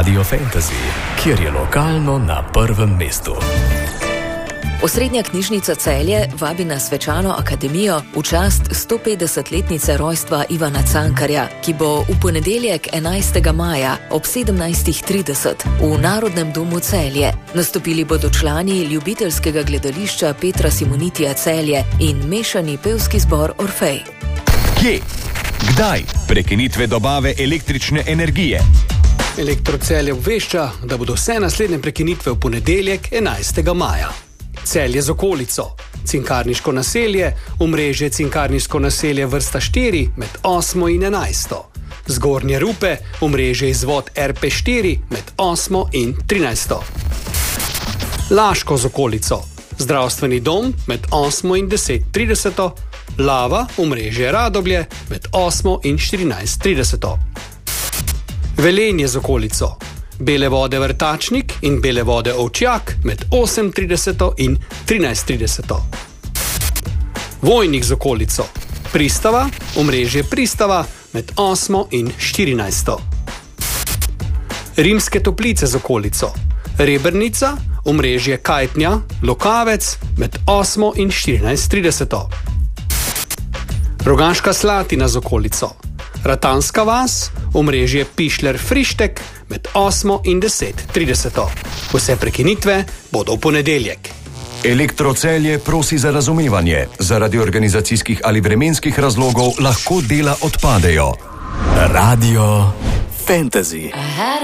Radio Fantasy, kjer je lokalno na prvem mestu. Osrednja knjižnica Celje vabi na svečano akademijo v čast 150-letnice rojstva Ivana Cankarja, ki bo v ponedeljek 11. maja ob 17:30 v Narodnem domu Celje. Nastopili bodo člani ljubiteljskega gledališča Petra Simonitija Celje in mešani pevski zbor Orfej. Kje? Kdaj? Prekinitve dobave električne energije. Elektro Celje obvešča, da bodo vse naslednje prekinitve v ponedeljek 11. maja. Celje z okolico, Cinkarniško naselje, omrežje Cinkarniško naselje vrsta 4 med 8. in 11. Zgornje Rupe, omrežje izvod RP4 med 8. in 13. Laško z okolico, zdravstveni dom med 8. in 10:30. Lava, omrežje Radoblje med 8. in 14:30. Velenje z okolico, Bele vode Vrtačnik in Bele vode Ovčjak med 8:30 in 13:30. Vojnik z okolico, Pristava, omrežje Pristava med 8. in 14. Rimske Toplice z okolico, Rebernica, omrežje Kajtnja, Lokavec med 8. in 14:30. Rogaška Slatina z okolico, Ratanska vas, omrežje Pišler-Frištek med 8. in 10:30. Vse prekinitve bodo v ponedeljek. Elektro Celje prosi za razumevanje. Zaradi organizacijskih ali vremenskih razlogov lahko dela odpadejo. Radio Fantasy.